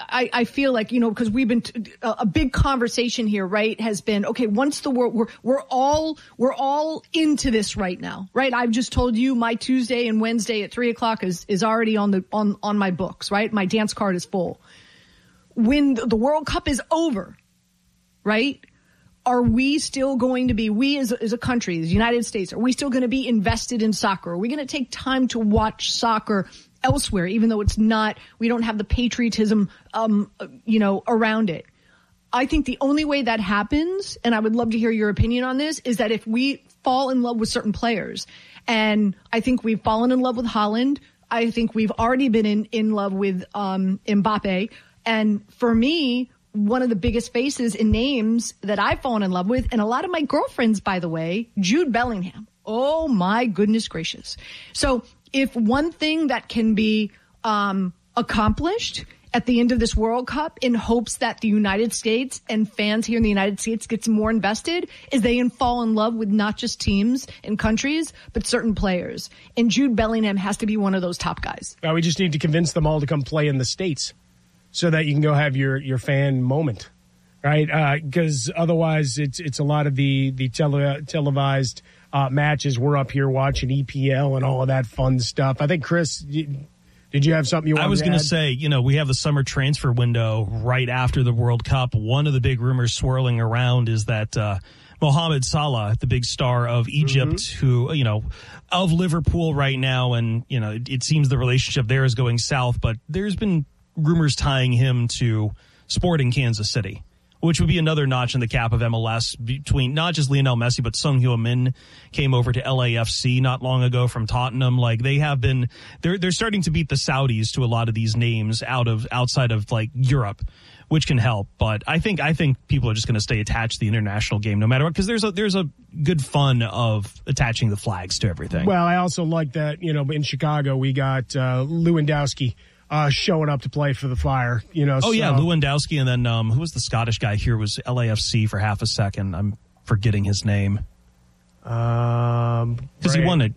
I feel like, because we've been a big conversation here, right, has been, okay, once the world, we're all into this right now, right? I've just told you my Tuesday and Wednesday at 3:00 is already on my books, right? My dance card is full. When the World Cup is over, right? Are we still going to be, we as a country, the United States, are we still going to be invested in soccer? Are we going to take time to watch soccer elsewhere, even though it's not, we don't have the patriotism, around it? I think the only way that happens, and I would love to hear your opinion on this, is that if we fall in love with certain players, and I think we've fallen in love with Haaland. I think we've already been in love with Mbappe. And for me, one of the biggest faces and names that I've fallen in love with, and a lot of my girlfriends, by the way, Jude Bellingham. Oh, my goodness gracious. So if one thing that can be accomplished at the end of this World Cup in hopes that the United States and fans here in the United States gets more invested is they fall in love with not just teams and countries, but certain players. And Jude Bellingham has to be one of those top guys. Well, we just need to convince them all to come play in the States so that you can go have your fan moment, right? Because otherwise it's a lot of the televised matches. We're up here watching EPL and all of that fun stuff. I think, Chris, did you have something you wanted to add? I was going to say, we have the summer transfer window right after the World Cup. One of the big rumors swirling around is that Mohamed Salah, the big star of Egypt, who, of Liverpool right now, and, it seems the relationship there is going south, but there's been rumors tying him to Sporting Kansas City, which would be another notch in the cap of MLS between not just Lionel Messi, but Son Heung-min came over to LAFC not long ago from Tottenham. Like they're starting to beat the Saudis to a lot of these names outside of like Europe, which can help. But I think people are just going to stay attached to the international game no matter what, because there's a good fun of attaching the flags to everything. Well, I also like that, in Chicago we got Lewandowski showing up to play for the Fire, yeah, Lewandowski, and then who was the Scottish guy here? Was LAFC for half a second. I'm forgetting his name. Because he won it.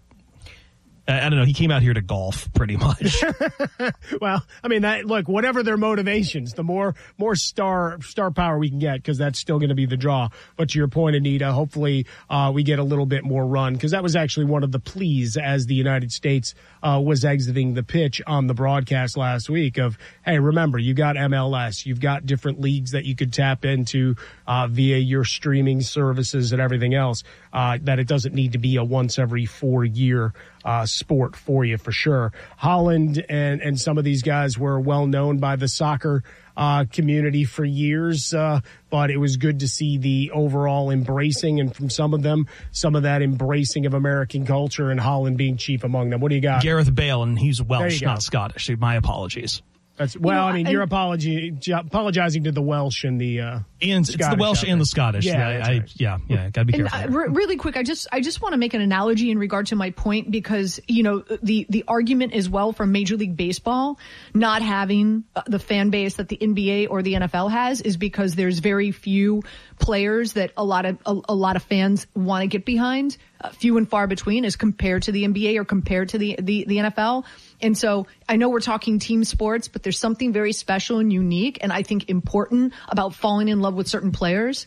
I don't know. He came out here to golf, pretty much. Well, I mean, whatever their motivations, the more star power we can get, because that's still going to be the draw. But to your point, Anita, hopefully we get a little bit more run, because that was actually one of the pleas as the United States was exiting the pitch on the broadcast last week of, hey, remember, you got MLS, you've got different leagues that you could tap into via your streaming services and everything else, that it doesn't need to be a once every 4 year sport for you, for sure. Haaland and some of these guys were well known by the soccer community for years, but it was good to see the overall embracing, and from some of that embracing of American culture, and Haaland being chief among them. What do you got? Gareth Bale, and he's Welsh, not Scottish. My apologies. You're apologizing to the Welsh and the it's the Welsh and the Scottish. Yeah, gotta be careful. Really quick, I just want to make an analogy in regard to my point, because the argument as well for Major League Baseball not having the fan base that the NBA or the NFL has is because there's very few players that a lot of fans want to get behind, few and far between as compared to the NBA or compared to the NFL. And so I know we're talking team sports, but there's something very special and unique, and I think important about falling in love with certain players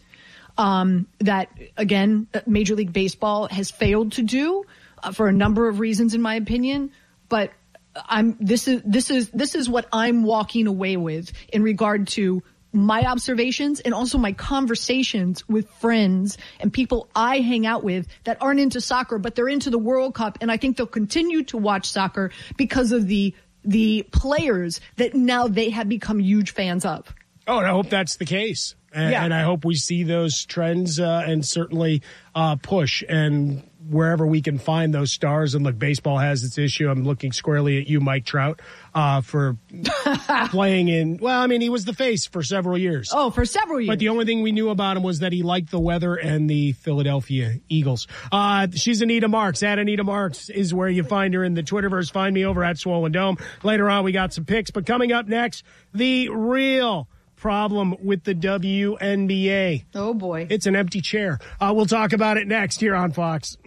that, again, Major League Baseball has failed to do for a number of reasons, in my opinion. But this is what I'm walking away with in regard to my observations and also my conversations with friends and people I hang out with that aren't into soccer, but they're into the World Cup. And I think they'll continue to watch soccer because of the players that now they have become huge fans of. Oh, and I hope that's the case. And I hope we see those trends and certainly push. And wherever we can find those stars, and look, baseball has its issue. I'm looking squarely at you, Mike Trout, for playing in, he was the face for several years. Oh, for several years. But the only thing we knew about him was that he liked the weather and the Philadelphia Eagles. She's Anita Marks. At Anita Marks is where you find her in the Twitterverse. Find me over at Swollen Dome. Later on, we got some picks. But coming up next, the real problem with the WNBA. Oh, boy. It's an empty chair. We'll talk about it next here on Fox.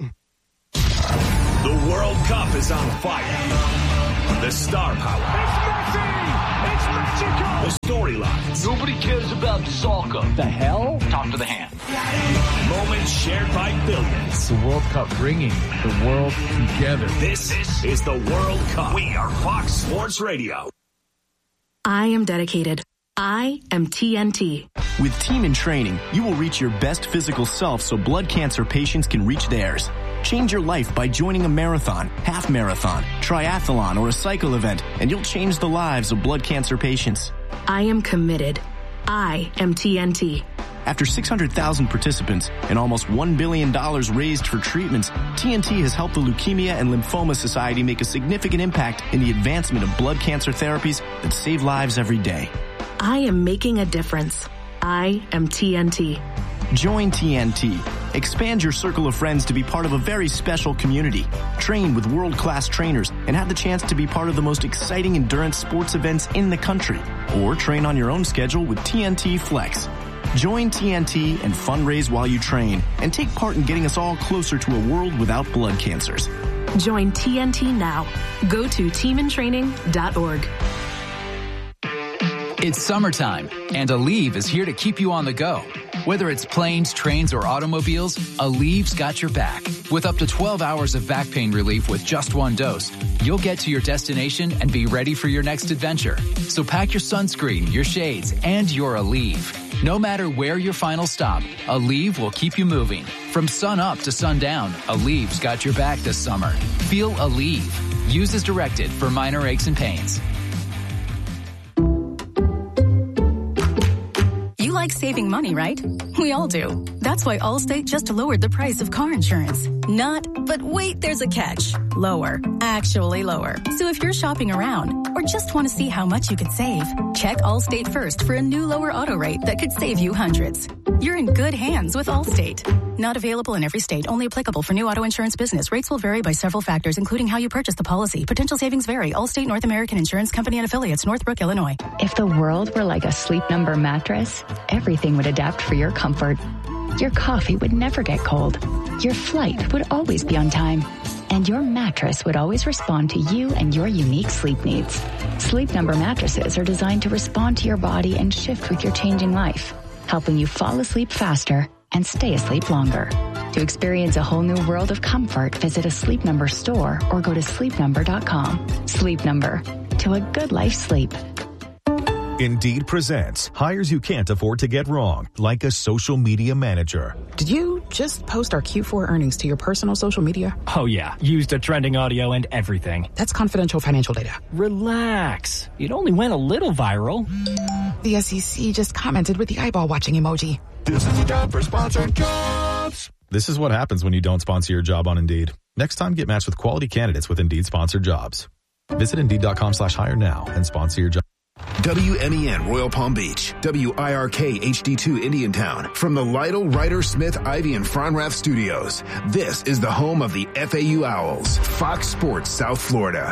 The World Cup is on fire. The star power. It's Messi! It's magical! The moments. Nobody cares about soccer. The hell? Talk to the hand. Moments shared by billions. The World Cup bringing the world together. This is the World Cup. We are Fox Sports Radio. I am dedicated. I am TNT. With Team in Training, you will reach your best physical self so blood cancer patients can reach theirs. Change your life by joining a marathon, half marathon, triathlon, or a cycle event, and you'll change the lives of blood cancer patients. I am committed. I am TNT. After 600,000 participants and almost $1 billion raised for treatments, TNT has helped the Leukemia and Lymphoma Society make a significant impact in the advancement of blood cancer therapies that save lives every day. I am making a difference. I am TNT. Join TNT. Expand your circle of friends to be part of a very special community. Train with world-class trainers and have the chance to be part of the most exciting endurance sports events in the country. Or train on your own schedule with TNT Flex. Join TNT and fundraise while you train and take part in getting us all closer to a world without blood cancers. Join TNT now. Go to teamintraining.org. It's summertime, and Aleve is here to keep you on the go. Whether it's planes, trains, or automobiles, Aleve's got your back. With up to 12 hours of back pain relief with just one dose, you'll get to your destination and be ready for your next adventure. So pack your sunscreen, your shades, and your Aleve. No matter where your final stop, Aleve will keep you moving. From sun up to sundown, Aleve's got your back this summer. Feel Aleve. Use as directed for minor aches and pains. You like saving money, right? We all do. That's why Allstate just lowered the price of car insurance. Not, but wait, there's a catch. Lower. Actually lower. So if you're shopping around or just want to see how much you could save, check Allstate first for a new lower auto rate that could save you hundreds. You're in good hands with Allstate. Not available in every state. Only applicable for new auto insurance business. Rates will vary by several factors, including how you purchase the policy. Potential savings vary. Allstate North American Insurance Company and Affiliates, Northbrook, Illinois. If the world were like a Sleep Number mattress, everything would adapt for your comfort. Your coffee would never get cold. Your flight would always be on time. And your mattress would always respond to you and your unique sleep needs. Sleep Number mattresses are designed to respond to your body and shift with your changing life, helping you fall asleep faster and stay asleep longer. To experience a whole new world of comfort, visit a Sleep Number store or go to sleepnumber.com. Sleep Number. To a good life sleep. Indeed presents hires you can't afford to get wrong, like a social media manager. Did you just post our Q4 earnings to your personal social media? Oh yeah, used a trending audio and everything. That's confidential financial data. Relax. It only went a little viral. The SEC just commented with the eyeball watching emoji. This is a job for sponsored jobs. This is what happens when you don't sponsor your job on Indeed. Next time, get matched with quality candidates with Indeed sponsored jobs. Visit Indeed.com/hire now and sponsor your job. WMEN Royal Palm Beach, WIRK HD2 Indiantown. From the Lytle, Ryder, Smith, Ivy, and Fronrath studios, this is the home of the FAU Owls, Fox Sports South Florida.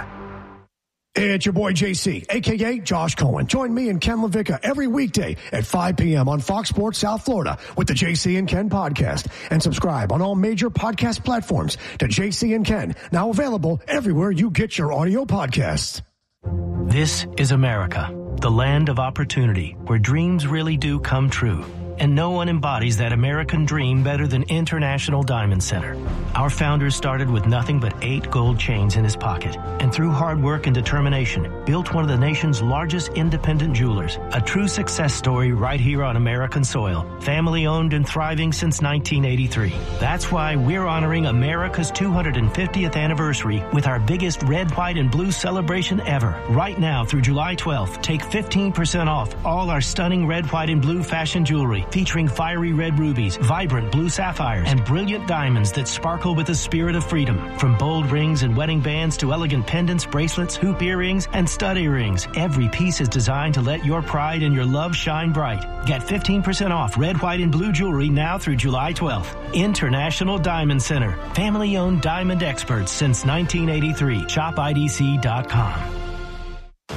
It's your boy JC, a.k.a. Josh Cohen. Join me and Ken LaVicka every weekday at 5 p.m. on Fox Sports South Florida with the JC and Ken podcast. And subscribe on all major podcast platforms to JC and Ken, now available everywhere you get your audio podcasts. This is America, the land of opportunity, where dreams really do come true. And no one embodies that American dream better than International Diamond Center. Our founder started with nothing but 8 gold chains in his pocket, and through hard work and determination, built one of the nation's largest independent jewelers. A true success story right here on American soil. Family owned and thriving since 1983. That's why we're honoring America's 250th anniversary with our biggest red, white, and blue celebration ever. Right now through July 12th, take 15% off all our stunning red, white, and blue fashion jewelry, featuring fiery red rubies, vibrant blue sapphires, and brilliant diamonds that sparkle with the spirit of freedom. From bold rings and wedding bands to elegant pendants, bracelets, hoop earrings, and stud earrings, every piece is designed to let your pride and your love shine bright. Get 15% off red, white, and blue jewelry now through July 12th. International Diamond Center. Family-owned diamond experts since 1983. ShopIDC.com.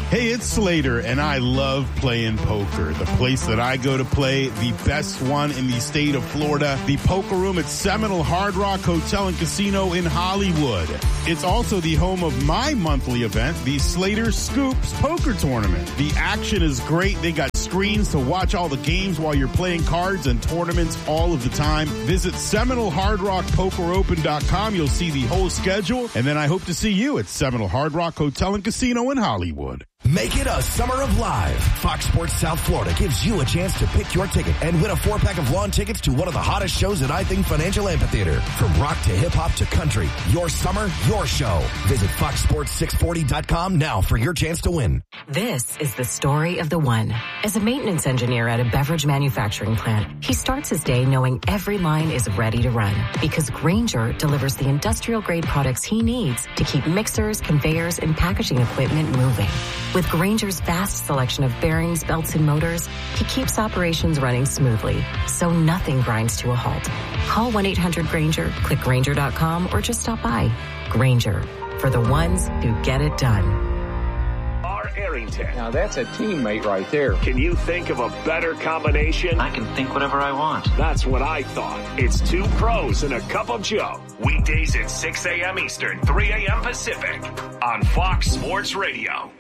Hey, it's Slater, and I love playing poker. The place that I go to play, the best one in the state of Florida, the Poker Room at Seminole Hard Rock Hotel and Casino in Hollywood. It's also the home of my monthly event, the Slater Scoops Poker Tournament. The action is great. They got screens to watch all the games while you're playing cards and tournaments all of the time. Visit SeminoleHardRockPokerOpen.com. You'll see the whole schedule, and then I hope to see you at Seminole Hard Rock Hotel and Casino in Hollywood. Make it a summer of live. Fox Sports South Florida gives you a chance to pick your ticket and win a 4-pack of lawn tickets to one of the hottest shows at I Think Financial Amphitheater. From rock to hip-hop to country, your summer, your show. Visit FoxSports640.com now for your chance to win. This is the story of the one. As a maintenance engineer at a beverage manufacturing plant, he starts his day knowing every line is ready to run because Grainger delivers the industrial-grade products he needs to keep mixers, conveyors, and packaging equipment moving. With Grainger's vast selection of bearings, belts, and motors, he keeps operations running smoothly, so nothing grinds to a halt. Call 1-800-GRAINGER, click Grainger.com, or just stop by. Grainger, for the ones who get it done. Arrington. Now that's a teammate right there. Can you think of a better combination? I can think whatever I want. That's what I thought. It's two pros and a cup of Joe. Weekdays at 6 a.m. Eastern, 3 a.m. Pacific on Fox Sports Radio.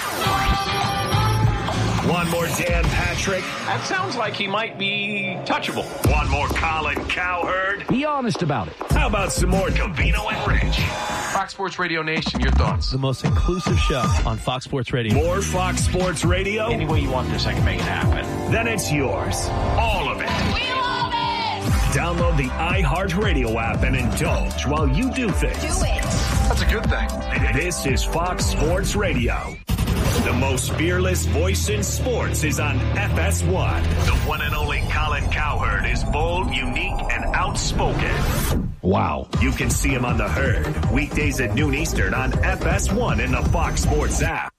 One more Dan Patrick. That sounds like he might be touchable. One more Colin Cowherd. Be honest about it. How about some more Covino and Rich? Fox Sports Radio Nation, your thoughts? The most inclusive show on Fox Sports Radio. More Fox Sports Radio? Any way you want this, I can make it happen. Then it's yours. All of it. We love it! Download the iHeartRadio app and indulge while you do things. Do it. That's a good thing. This is Fox Sports Radio. The most fearless voice in sports is on FS1. The one and only Colin Cowherd is bold, unique, and outspoken. Wow. You can see him on The Herd, weekdays at noon Eastern on FS1 in the Fox Sports app.